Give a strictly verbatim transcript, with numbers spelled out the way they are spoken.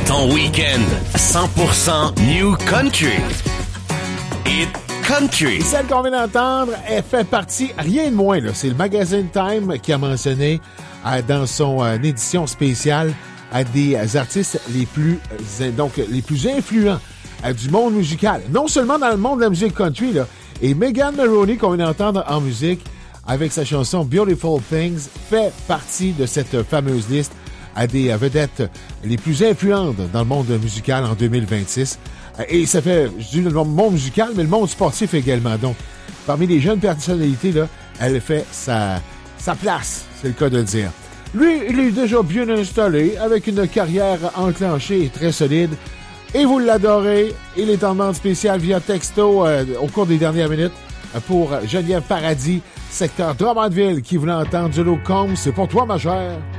Ton week-end cent pour cent New Country. Hit Country. Celle qu'on vient d'entendre, elle fait partie, rien de moins, là. C'est le magazine Time qui a mentionné euh, dans son euh, édition spéciale à des euh, artistes les plus euh, donc les plus influents euh, du monde musical. Non seulement dans le monde de la musique country, là. Et Megan Maroney, qu'on vient d'entendre en musique, avec sa chanson Beautiful Things, fait partie de cette fameuse liste à des vedettes les plus influentes dans le monde musical en deux mille vingt-six. Et ça fait, je dis le monde musical, mais le monde sportif également. Donc, parmi les jeunes personnalités, là, elle fait sa, sa place, c'est le cas de le dire. Lui, il est déjà bien installé, avec une carrière enclenchée et très solide. Et vous l'adorez, il est en demande spéciale via texto euh, au cours des dernières minutes pour Geneviève Paradis, secteur Drummondville, qui voulait entendre du Luke Combs. C'est pour toi, ma chère.